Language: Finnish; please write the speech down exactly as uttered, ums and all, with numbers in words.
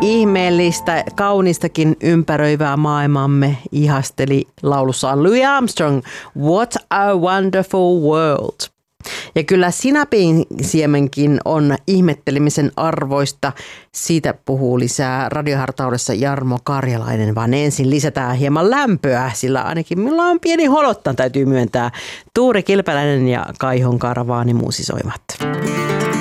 ihmeellistä, kaunistakin ympäröivää maailmamme ihasteli laulussaan Louis Armstrong, What a Wonderful World. Ja kyllä sinapin siemenkin on ihmettelemisen arvoista. Siitä puhuu lisää radiohartaudessa Jarmo Karjalainen, vaan ensin lisätään hieman lämpöä, sillä ainakin minulla on pieni holottan, täytyy myöntää. Tuuri Kilpeläinen ja Kaihon Karavaani musisoivat.